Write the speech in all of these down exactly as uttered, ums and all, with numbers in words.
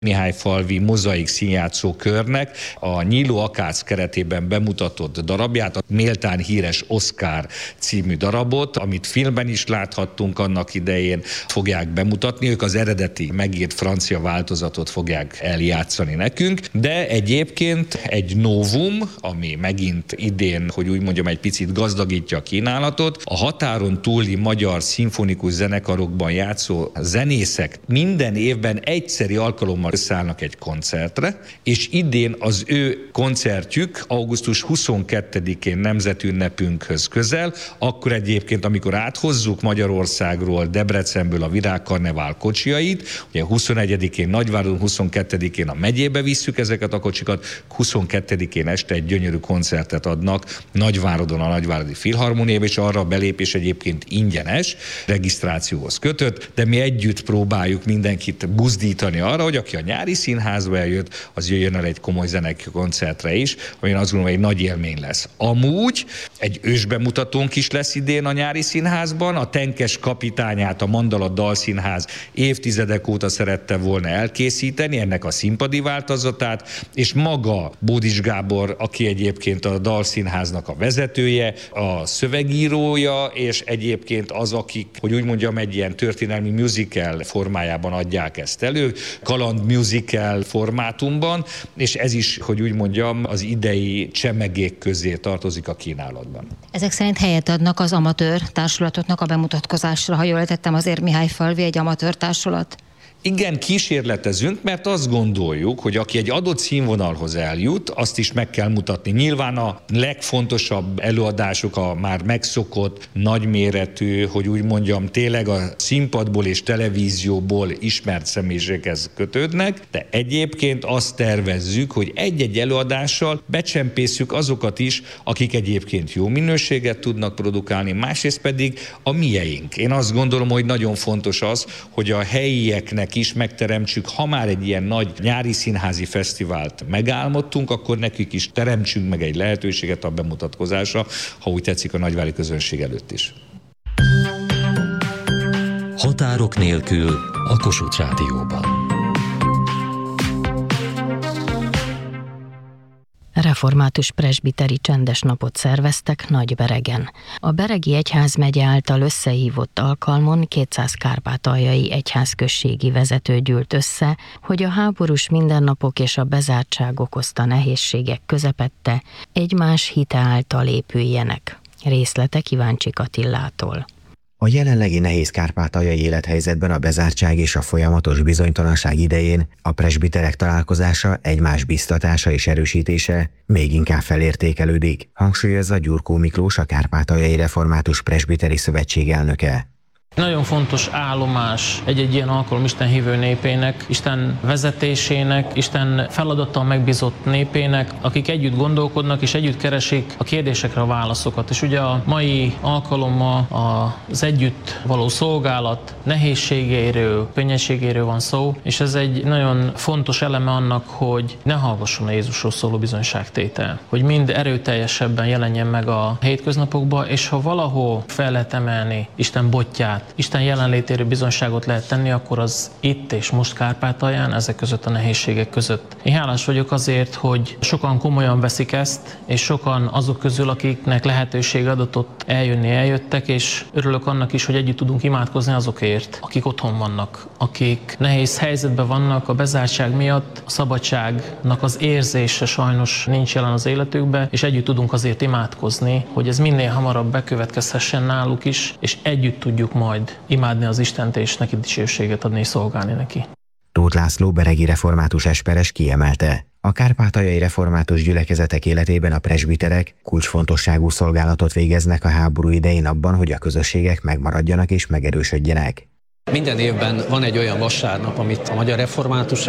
Mihályfalvi Mozaik Színjátszó Körnek a Nyíló Akác keretében bemutatott darabját, a méltán híres Oscar című darabot, amit filmben is láthattunk annak idején, fogják bemutatni. Ők az eredeti megírt francia változatot fogják eljátszani nekünk, de egyébként egy novum, ami megint idén, hogy úgy mondjam, egy picit gazdagítja a kínálatot, a határon túli magyar szimfonikus zenekarokban játszó zenészek minden évben egyszeri alkalommal összeállnak egy koncertre, és idén az ő koncertjük augusztus huszonkettedikén nemzetünnepünkhöz közel, akkor egyébként, amikor áthozzuk Magyarországról, Debrecenből a Virágkarnevál kocsijait, ugye huszonegyedikén Nagyváradon, huszonkettedikén a megyébe visszük ezeket a kocsikat, huszonkettedikén este egy gyönyörű koncertet adnak Nagyváradon a Nagyváradi Filharmóniában, és arra a belépés egyébként ingyenes, regisztrációhoz kötött, de mi együtt próbáljuk mindenkit buzdítani arra, hogy aki a nyári színházba eljött, az jöjjön el egy komoly zenekoncertre is, ami azt gondolom, egy nagy élmény lesz. Amúgy egy ősbemutatónk is lesz idén a nyári színházban, a Tenkes kapitányát a Mandala Dalszínház évtizedek óta szerette volna elkészíteni, ennek a színpadi változatát, és maga Bódis Gábor, aki egyébként a Dalszínháznak a vezetője, a szövegírója, és egyébként az, akik, hogy úgy mondjam, egy ilyen történelmi musical formájában adják ezt elő, kaland musical formátumban, és ez is, hogy úgy mondjam, az idei csemegék közé tartozik a kínálatban. Ezek szerint helyet adnak az amatőr társulatoknak a bemutatkozásra, ha jól értettem, azért Mihályfalvi egy amatőr társulat? Igen, kísérletezünk, mert azt gondoljuk, hogy aki egy adott színvonalhoz eljut, azt is meg kell mutatni. Nyilván a legfontosabb előadások a már megszokott, nagyméretű, hogy úgy mondjam, tényleg a színpadból és televízióból ismert személyiséghez kötődnek, de egyébként azt tervezzük, hogy egy-egy előadással becsempészük azokat is, akik egyébként jó minőséget tudnak produkálni, másrészt pedig a mieink. Én azt gondolom, hogy nagyon fontos az, hogy a helyieknek is megteremtsük, ha már egy ilyen nagy nyári színházi fesztivált megálmodtunk, akkor nekik is teremtsünk meg egy lehetőséget a bemutatkozásra, ha úgy tetszik, a nagyvári közönség előtt is. Határok nélkül a Kossuth Rádióban. Református presbiteri csendes napot szerveztek Nagyberegen. A beregi egyházmegye által összehívott alkalmon kétszáz kárpátaljai egyházközségi vezető gyűlt össze, hogy a háborús mindennapok és a bezártság okozta nehézségek közepette egymás hite által épüljenek. Részletek Iváncsik Attillától. A jelenlegi nehéz kárpátaljai élethelyzetben a bezártság és a folyamatos bizonytalanság idején a presbiterek találkozása, egymás biztatása és erősítése még inkább felértékelődik, hangsúlyozza Gyurkó Miklós, a Kárpátaljai Református Presbiteri Szövetség elnöke. Nagyon fontos állomás egy-egy ilyen alkalom Isten hívő népének, Isten vezetésének, Isten feladattal megbízott népének, akik együtt gondolkodnak és együtt keresik a kérdésekre a válaszokat. És ugye a mai alkalommal az együtt való szolgálat nehézségéről, könnyedségéről van szó, és ez egy nagyon fontos eleme annak, hogy ne hallgasson a Jézusról szóló bizonyságtétel, hogy mind erőteljesebben jelenjen meg a hétköznapokba, és ha valahol fel lehet emelni Isten botját, Isten jelenlétéről bizonyságot lehet tenni, akkor az itt és most Kárpátalján, ezek között a nehézségek között. Én hálás vagyok azért, hogy sokan komolyan veszik ezt, és sokan azok közül, akiknek lehetőség adatott eljönni, eljöttek, és örülök annak is, hogy együtt tudunk imádkozni azokért, akik otthon vannak, akik nehéz helyzetben vannak a bezártság miatt, a szabadságnak az érzése sajnos nincs jelen az életükben, és együtt tudunk azért imádkozni, hogy ez minél hamarabb bekövetkezhessen náluk is, és együtt tudjuk majd majd imádni az Istent és neki dicsőséget adni és szolgálni neki. Tóth László beregi református esperes kiemelte: a kárpátaljai református gyülekezetek életében a presbiterek kulcsfontosságú szolgálatot végeznek a háború idején abban, hogy a közösségek megmaradjanak és megerősödjenek. Minden évben van egy olyan vasárnap, amit a Magyar Református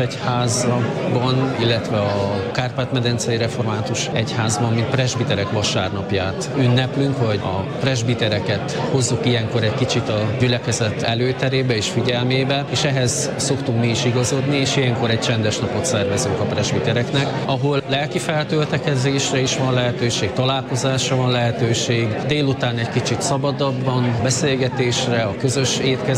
Egyházban, illetve a Kárpát-medencei Református Egyházban, mint presbiterek vasárnapját ünneplünk, hogy a presbitereket hozzuk ilyenkor egy kicsit a gyülekezet előterébe és figyelmébe, és ehhez szoktunk mi is igazodni, és ilyenkor egy csendes napot szervezünk a presbitereknek, ahol lelki feltöltekezésre is van lehetőség, találkozásra van lehetőség, délután egy kicsit szabadabban beszélgetésre, a közös étkezésre,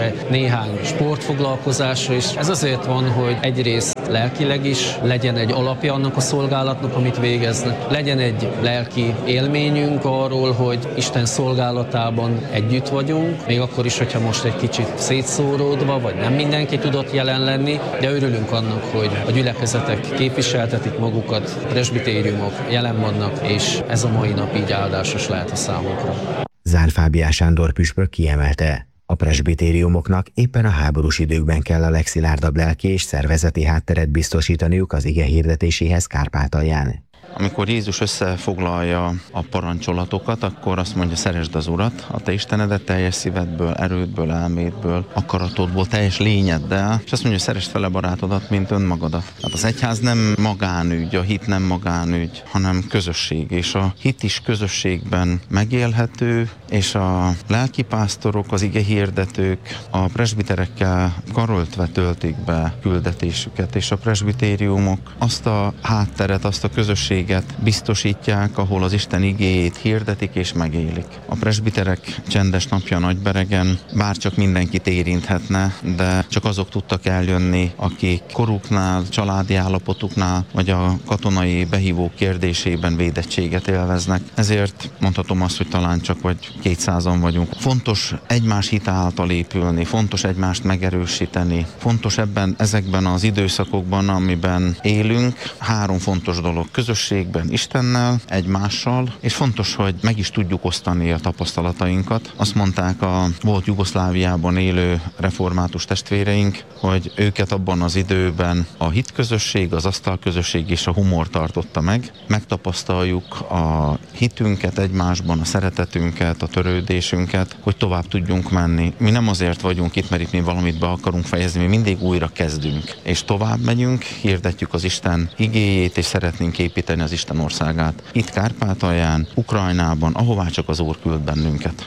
illetve néhány sportfoglalkozásra is. Ez azért van, hogy egyrészt lelkileg is legyen egy alapja annak a szolgálatnak, amit végeznek. Legyen egy lelki élményünk arról, hogy Isten szolgálatában együtt vagyunk, még akkor is, hogyha most egy kicsit szétszóródva, vagy nem mindenki tudott jelen lenni, de örülünk annak, hogy a gyülekezetek képviseltetik magukat, a presbitériumok jelen vannak, és ez a mai nap így áldásos lehet a számunkra. Zál Fábián Sándor püspök kiemelte, a presbitériumoknak éppen a háborús időkben kell a legszilárdabb lelki és szervezeti hátteret biztosítaniuk az ige hirdetéséhez Kárpátalján. Amikor Jézus összefoglalja a parancsolatokat, akkor azt mondja, szeresd az Urat, a te Istenedet teljes szívedből, erődből, elmédből, akaratodból, teljes lényeddel, és azt mondja, szeresd fele barátodat, mint önmagadat. Hát az egyház nem magánügy, a hit nem magánügy, hanem közösség, és a hit is közösségben megélhető, és a lelkipásztorok, az ige hirdetők a presbiterekkel karöltve töltik be küldetésüket, és a presbitériumok azt a hátteret, azt a közösséget biztosítják, ahol az Isten igéjét hirdetik és megélik. A presbiterek csendes napja Nagyberegen bárcsak mindenkit érinthetne, de csak azok tudtak eljönni, akik koruknál, családi állapotuknál, vagy a katonai behívó kérdésében védettséget élveznek. Ezért mondhatom azt, hogy talán csak vagy kétszázan vagyunk. Fontos egymás hite által épülni, fontos egymást megerősíteni, fontos ebben, ezekben az időszakokban, amiben élünk, három fontos dolog. Közösségben Istennel, egymással, és fontos, hogy meg is tudjuk osztani a tapasztalatainkat. Azt mondták a volt Jugoszláviában élő református testvéreink, hogy őket abban az időben a hitközösség, az asztalközösség és a humor tartotta meg. Megtapasztaljuk a hitünket egymásban, a szeretetünket, a törődésünket, hogy tovább tudjunk menni. Mi nem azért vagyunk itt, mert itt mi valamit be akarunk fejezni, mi mindig újra kezdünk, és tovább megyünk, hirdetjük az Isten igéjét, és szeretnénk építeni az Isten országát. Itt Kárpátalján, Ukrajnában, ahová csak az Úr küld bennünket.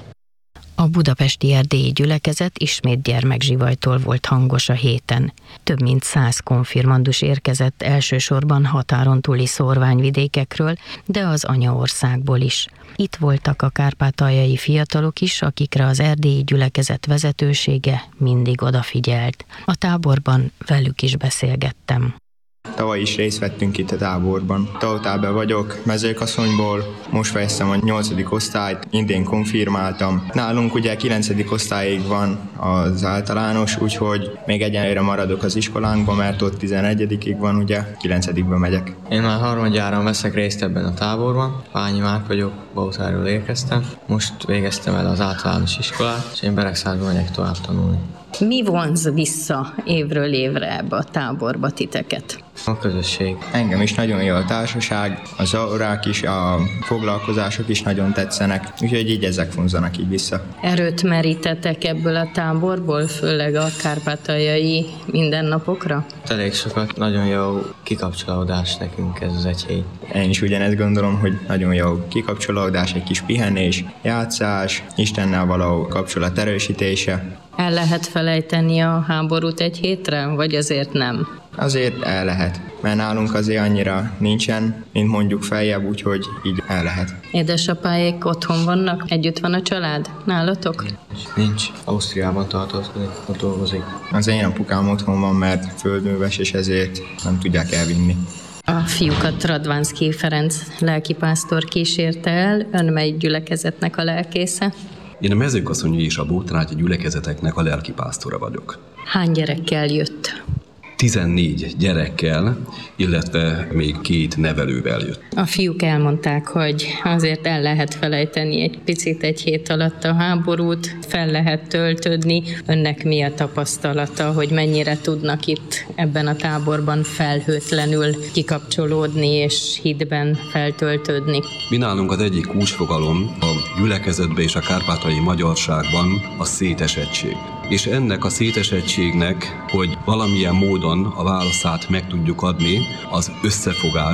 A budapesti erdélyi gyülekezet ismét gyermekzsivajtól volt hangos a héten. Több mint száz konfirmandus érkezett elsősorban határon túli szórványvidékekről, de az anyaországból is. Itt voltak a kárpátaljai fiatalok is, akikre az erdélyi gyülekezet vezetősége mindig odafigyelt. A táborban velük is beszélgettem. Tavaly is részt vettünk itt a táborban. Tautábel vagyok, Mezőkaszonyból, most fejeztem a nyolcadik osztályt, idén konfirmáltam. Nálunk ugye kilencedik osztályig van az általános, úgyhogy még egyenlőre maradok az iskolánkban, mert ott tizenegyedikig van, ugye, kilencedikbe megyek. Én már harmadjáron veszek részt ebben a táborban. Pányi Márk vagyok, Bautáról érkeztem. Most végeztem el az általános iskolát, és én Beregszázba megyek tovább tanulni. Mi vonz vissza évről évre ebbe a táborba titeket? A közösség. Engem is nagyon jó a társaság, az órák is, a foglalkozások is nagyon tetszenek, úgyhogy így ezek vonzanak így vissza. Erőt merítetek ebből a táborból, főleg a kárpátaljai mindennapokra? Elég sokat, nagyon jó kikapcsolódás nekünk ez az egy hét. Én is ugyanezt gondolom, hogy nagyon jó kikapcsolódás, egy kis pihenés, játszás, Istennel való kapcsolat erősítése. El lehet felejteni a háborút egy hétre, vagy azért nem? Azért el lehet, mert nálunk azért annyira nincsen, mint mondjuk feljebb, úgyhogy így el lehet. Édesapáik otthon vannak? Együtt van a család nálatok? Nincs. Ausztriában tartózkodik, ott dolgozik. Az én apukám otthon van, mert földműves, és ezért nem tudják elvinni. A fiúkat Radvánszky Ferenc lelkipásztor kísérte el, ön melyik gyülekezetnek a lelkésze? Én a Mezőkaszonyi és a Bótrágyi gyülekezeteknek a lelkipásztora vagyok. Hány gyerekkel jött? tizennégy gyerekkel, illetve még két nevelővel jött. A fiúk elmondták, hogy azért el lehet felejteni egy picit egy hét alatt a háborút, fel lehet töltődni. Önnek mi a tapasztalata, hogy mennyire tudnak itt ebben a táborban felhőtlenül kikapcsolódni és hitben feltöltődni? Mi nálunk az egyik kulcsfogalom a gyülekezetben és a kárpátaljai magyarságban a szétesettség. És ennek a szétesettségnek, hogy valamilyen módon a válaszát meg tudjuk adni, az összefogást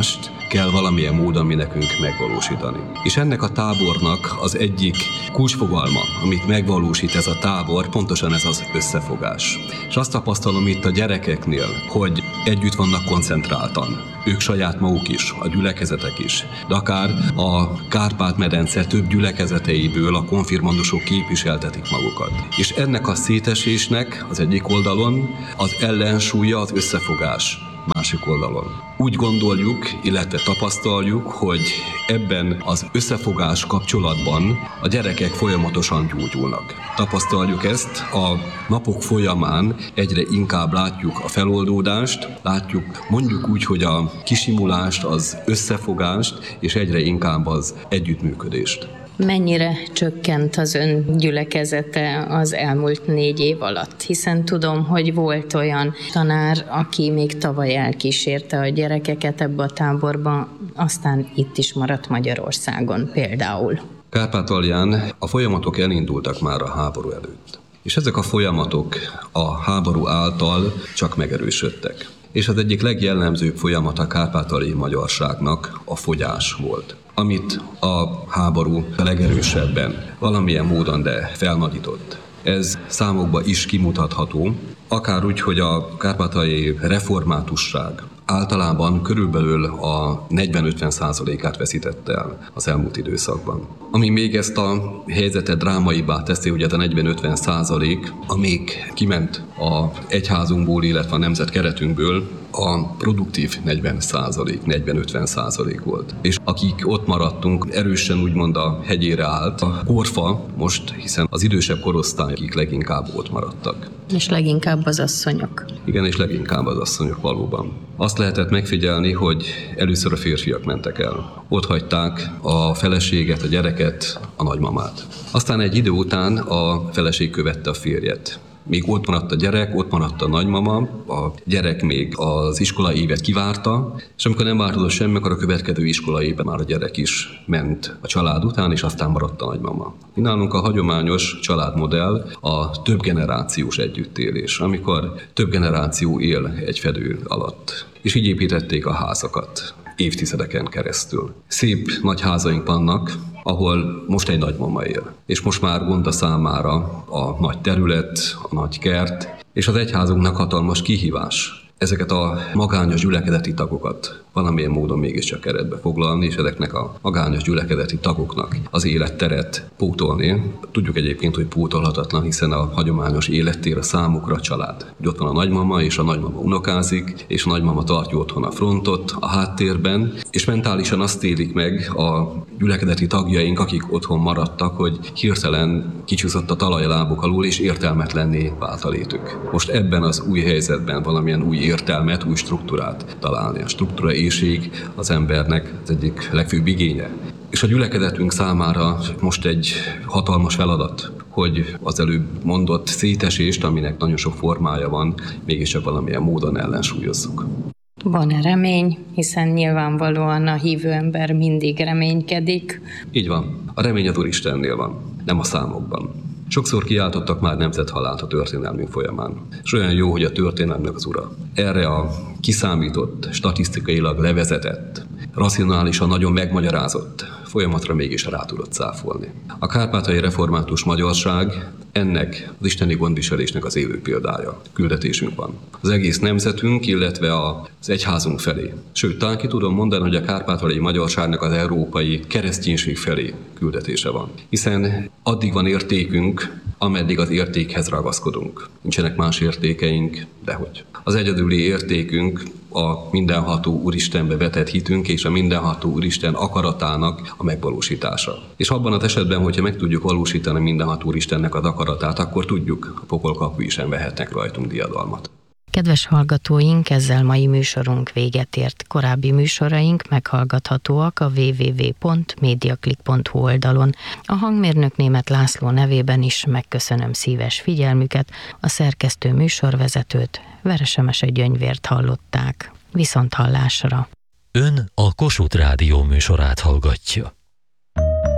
kell valamilyen módon mi nekünk megvalósítani. És ennek a tábornak az egyik kulcsfogalma, amit megvalósít ez a tábor, pontosan ez az összefogás. És azt tapasztalom itt a gyerekeknél, hogy együtt vannak koncentráltan. Ők saját maguk is, a gyülekezetek is, de akár a Kárpát-medence több gyülekezeteiből a konfirmandusok képviseltetik magukat. És ennek a szétesésnek az egyik oldalon az ellensúlya az összefogás másik oldalon. Úgy gondoljuk, illetve tapasztaljuk, hogy ebben az összefogás kapcsolatban a gyerekek folyamatosan gyógyulnak. Tapasztaljuk ezt a napok folyamán, egyre inkább látjuk a feloldódást, látjuk mondjuk úgy, hogy a kisimulást, az összefogást, és egyre inkább az együttműködést. Mennyire csökkent az ön gyülekezete az elmúlt négy év alatt? Hiszen tudom, hogy volt olyan tanár, aki még tavaly elkísérte a gyerekeket ebbe a táborba, aztán itt is maradt Magyarországon például. Kárpátalján a folyamatok elindultak már a háború előtt. És ezek a folyamatok a háború által csak megerősödtek. És az egyik legjellemzőbb folyamat a kárpátaljai magyarságnak a fogyás volt, amit a háború legerősebben valamilyen módon de felnagyított. Ez számokba is kimutatható, akár úgy, hogy a kárpátaljai reformátusság általában körülbelül a negyven-ötven százalékát veszítette el az elmúlt időszakban. Ami még ezt a helyzetet drámaibbá teszi, hogy ez a negyven-ötven százalék, amíg kiment az egyházunkból, illetve a nemzet keretünkből, a produktív negyven százalék, negyven-ötven százalék volt. És akik ott maradtunk, erősen úgymond a hegyére állt a korfa most, hiszen az idősebb korosztály, akik leginkább ott maradtak. És leginkább az asszonyok. Igen, és leginkább az asszonyok valóban. Azt lehetett megfigyelni, hogy először a férfiak mentek el. Ott hagyták a feleséget, a gyereket, a nagymamát. Aztán egy idő után a feleség követte a férjet. Még ott maradt a gyerek, ott maradt a nagymama, a gyerek még az iskolai évet kivárta, és amikor nem változott semmi, akkor a következő iskolai évben már a gyerek is ment a család után, és aztán maradt a nagymama. Nálunk a hagyományos családmodell a több generációs együttélés, amikor több generáció él egy fedő alatt. És így építették a házakat évtizedeken keresztül. Szép nagy házaink vannak, ahol most egy nagymama él. És most már gond a számára a nagy terület, a nagy kert, és az egyházunknak hatalmas kihívás ezeket a magányos gyülekezeti tagokat valamilyen módon mégiscsak keretbe foglalni, és ezeknek a magányos gyülekezeti tagoknak az életteret pótolni. Tudjuk egyébként, hogy pótolhatatlan, hiszen a hagyományos élettér a számukra a család. Ott van a nagymama, és a nagymama unokázik, és a nagymama tartja otthon a frontot a háttérben, és mentálisan azt élik meg a gyülekezeti tagjaink, akik otthon maradtak, hogy hirtelen kicsúszott a talaj a lábuk alól, és értelmetlenné vált a létük. Most ebben az új helyzetben valamilyen új értelmet, új struktúrát találni. A struktúra éhség az embernek az egyik legfőbb igénye. És a gyülekezetünk számára most egy hatalmas feladat, hogy az előbb mondott szétesést, aminek nagyon sok formája van, mégiscsak valamilyen módon ellensúlyozzuk. Van-e remény, hiszen nyilvánvalóan a hívő ember mindig reménykedik? Így van. A remény az Úristennél van, nem a számokban. Sokszor kiáltottak már nemzethalált a történelmünk folyamán. És olyan jó, hogy a történelmnek az ura erre a kiszámított, statisztikailag levezetett, racionálisan nagyon megmagyarázott folyamatra mégis rá tudott cáfolni. A kárpátaljai református magyarság ennek az isteni gondviselésnek az élő példája. Küldetésünk van. Az egész nemzetünk, illetve az egyházunk felé. Sőt, talán ki tudom mondani, hogy a kárpátaljai magyarságnak az európai kereszténység felé küldetése van. Hiszen addig van értékünk, ameddig az értékhez ragaszkodunk. Nincsenek más értékeink, dehogy. Az egyedüli értékünk a mindenható Úristenbe vetett hitünk és a mindenható Úristen akaratának a megvalósítása. És abban az esetben, hogyha meg tudjuk valósítani mindenható Úristennek az akaratát, akkor tudjuk, a pokol kapui sem vehetnek rajtunk diadalmat. Kedves hallgatóink, ezzel mai műsorunk véget ért. Korábbi műsoraink meghallgathatóak a double-u double-u double-u pont mediaclick pont hu oldalon. A hangmérnök Németh László nevében is megköszönöm szíves figyelmüket, a szerkesztő műsorvezetőt, Veresemese Gyöngyvért hallották. Viszont hallásra! Ön a Kossuth Rádió műsorát hallgatja.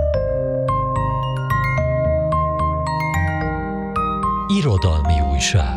Irodalmi újság.